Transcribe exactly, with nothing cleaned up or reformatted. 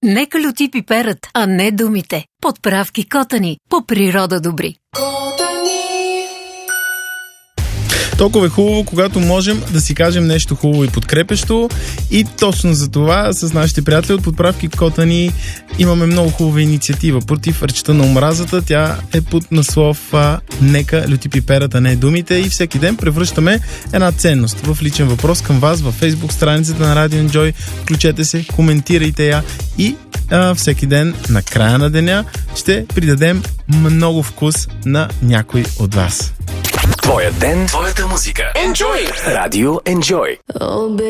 Нека люти пиперът, а не думите. Подправки Котани. По природа добри. Толкова е хубаво, когато можем да си кажем нещо хубаво и подкрепещо. И точно за това с нашите приятели от Подправки Котани имаме много хубава инициатива против речта на омразата. Тя е под наслов а, "Нека люти пиперът, а не думите", и всеки ден превръщаме една ценност в личен въпрос към вас във Facebook страницата на Radio Enjoy. Включете се, коментирайте я и а, всеки ден на края на деня ще придадем много вкус на някой от вас. Твоя ден, твоята музика. Enjoy! Radio Enjoy.